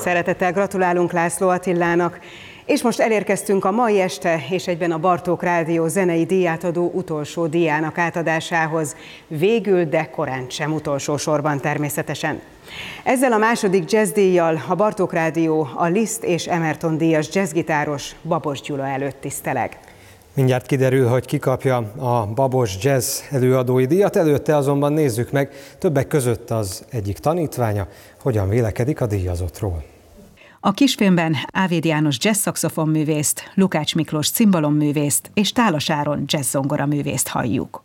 Szeretettel gratulálunk László Attilának, és most elérkeztünk a mai este és egyben a Bartók Rádió zenei díjátadó utolsó díjának átadásához, végül, de korán sem utolsó sorban természetesen. Ezzel a második jazzdíjjal a Bartók Rádió a Liszt és Emerton díjas jazzgitáros Babos Gyula előtt tiszteleg. Mindjárt kiderül, hogy ki kapja a Babos Jazz előadói díjat, előtte azonban nézzük meg többek között az egyik tanítványa, hogyan vélekedik a díjazottról. A kisfilmben Ávéd János jazz-szaxofonművészt, Lukács Miklós cimbalomművészt és Tálas Áron jazz-zongoraművészt halljuk.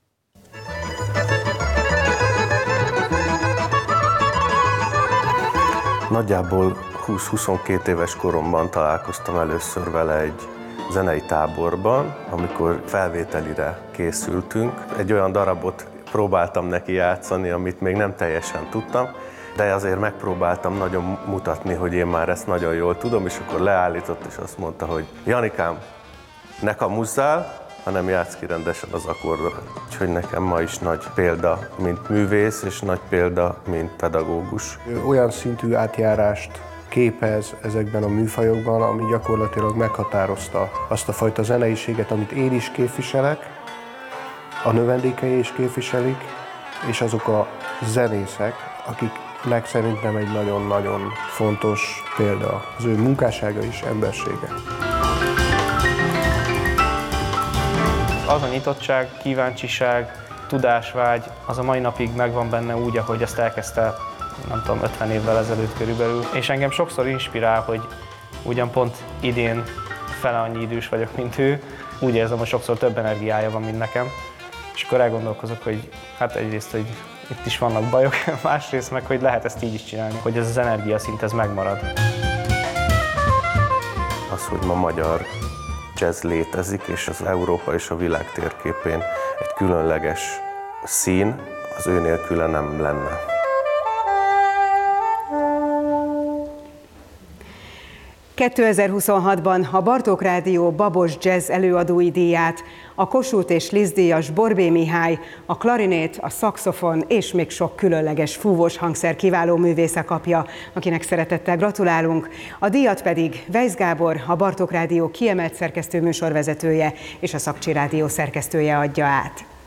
Nagyjából 20-22 éves koromban találkoztam először vele egy zenei táborban, amikor felvételire készültünk. Egy olyan darabot próbáltam neki játszani, amit még nem teljesen tudtam, de azért megpróbáltam nagyon mutatni, hogy én már ezt nagyon jól tudom, és akkor leállított, és azt mondta, hogy Janikám, ne kamuzzál, hanem játsz ki rendesen az akkordot. Úgyhogy nekem ma is nagy példa, mint művész, és nagy példa, mint pedagógus. Olyan szintű átjárást képez ezekben a műfajokban, ami gyakorlatilag meghatározta azt a fajta zeneiséget, amit én is képviselek, a növendékei is képviselik, és azok a zenészek, akiknek szerintem egy nagyon-nagyon fontos példa az ő munkássága és embersége. Az a nyitottság, kíváncsiság, tudásvágy, az a mai napig megvan benne úgy, ahogy ezt elkezdte, nem tudom, 50 évvel ezelőtt körülbelül. És engem sokszor inspirál, hogy ugyan pont idén fele annyi idős vagyok, mint ő, úgy érzem, hogy sokszor több energiája van, mint nekem. És akkor elgondolkozok, hogy hát egyrészt, hogy itt is vannak bajok, másrészt meg, hogy lehet ezt így is csinálni, hogy ez az energiaszint, ez megmarad. Az, hogy ma magyar jazz létezik, és az Európa és a világ térképén egy különleges szín, az ő nélküle nem lenne. ...2026-ban a Bartók Rádió Babos Jazz előadói díját a Kossuth és Liszt díjas Borbély Mihály, a klarinét, a szaxofon és még sok különleges fúvós hangszer kiváló művésze kapja, akinek szeretettel gratulálunk. A díjat pedig Weisz Gábor, a Bartók Rádió kiemelt szerkesztő műsorvezetője és a Szakcsi Rádió szerkesztője adja át.